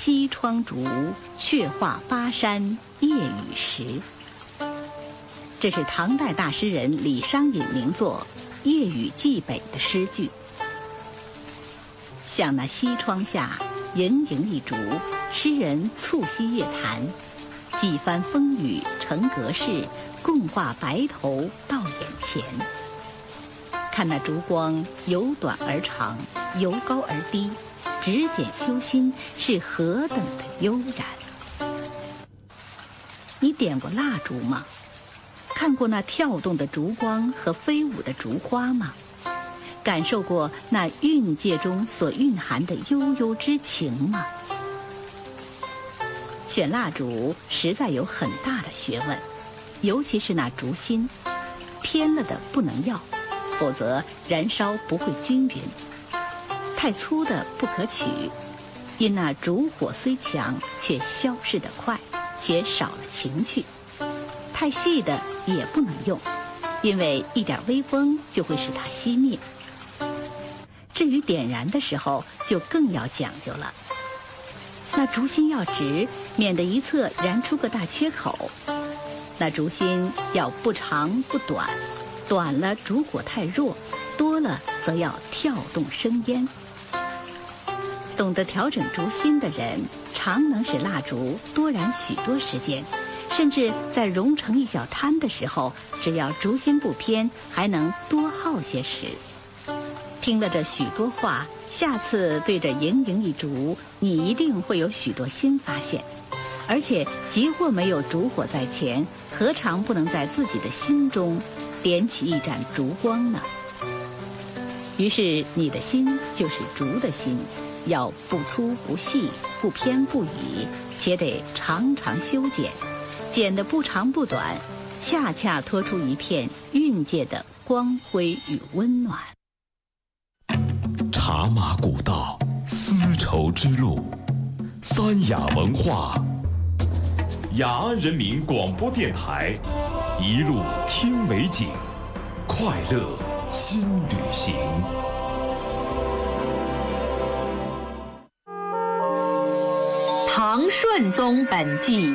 西窗烛，却话巴山夜雨时。这是唐代大诗人李商隐名作《夜雨寄北》的诗句。向那西窗下，盈盈一烛，诗人促膝夜谈，几番风雨成隔世，共话白头到眼前。看那烛光由短而长，由高而低，只拣修心，是何等的悠然。你点过蜡烛吗？看过那跳动的烛光和飞舞的烛花吗？感受过那韵界中所蕴含的悠悠之情吗？选蜡烛实在有很大的学问，尤其是那烛芯，偏了的不能要，否则燃烧不会均匀；太粗的不可取，因那烛火虽强，却消逝得快，且少了情趣；太细的也不能用，因为一点微风就会使它熄灭。至于点燃的时候，就更要讲究了。那烛芯要直，免得一侧燃出个大缺口；那烛芯要不长不短，短了烛火太弱，多了则要跳动生烟。懂得调整烛芯的人，常能使蜡烛多燃许多时间，甚至在熔成一小滩的时候，只要烛芯不偏，还能多耗些时。听了这许多话，下次对着盈盈一烛，你一定会有许多新发现。而且即或没有烛火在前，何尝不能在自己的心中点起一盏烛光呢？于是你的心就是烛的心，要不粗不细，不偏不倚，且得常常修剪，剪得不长不短，恰恰托出一片蕴界的光辉与温暖。 茶马古道，丝绸之路，三雅文化，雅安人民广播电台，一路听美景，快乐新旅行。 唐顺宗本纪。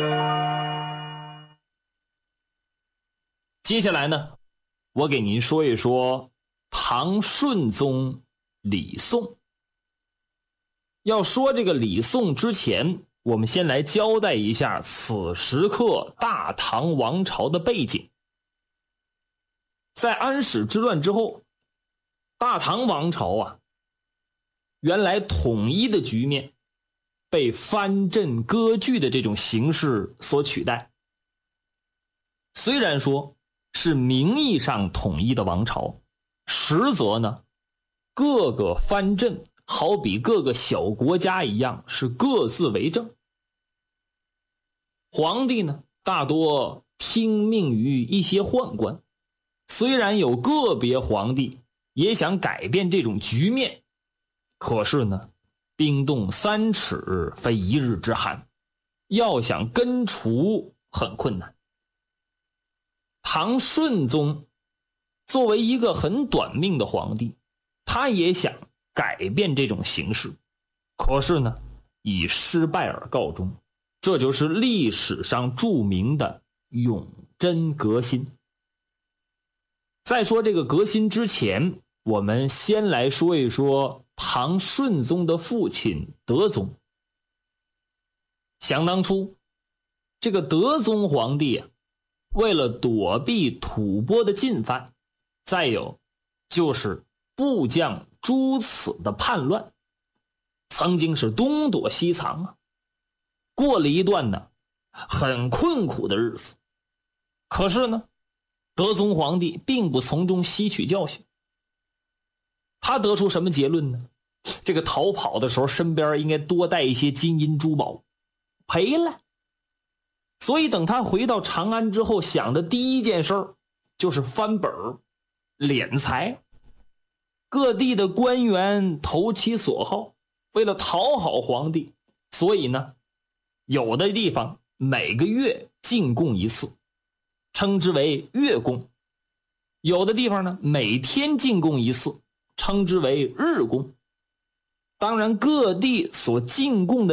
接下来呢，我给您说一说唐顺宗李诵。要说这个李诵之前，我们先来交代一下此时刻大唐王朝的背景。在安史之乱之后，大唐王朝原来统一的局面被藩镇割据的这种形式所取代。虽然说是名义上统一的王朝，实则呢，各个藩镇好比各个小国家一样，是各自为政。皇帝呢，大多听命于一些宦官，虽然有个别皇帝也想改变这种局面，可是呢，冰冻3尺非一日之寒，要想根除很困难。唐顺宗作为一个很短命的皇帝，他也想改变这种形势，可是呢，以失败而告终。这就是历史上著名的永贞革新。在说这个革新之前，我们先来说一说唐顺宗的父亲德宗。想当初，这个德宗皇帝为了躲避吐蕃的进犯，再有就是部将朱此的叛乱，曾经是东躲西藏过了一段呢很困苦的日子。可是呢，德宗皇帝并不从中吸取教训。他得出什么结论呢？这个逃跑的时候身边应该多带一些金银珠宝，赔了。所以等他回到长安之后，想的第一件事就是翻本敛财。各地的官员投其所好，为了讨好皇帝，所以呢，有的地方每个月进贡一次，称之为月贡；有的地方呢，每天进贡一次，称之为日贡。当然，各地所进贡的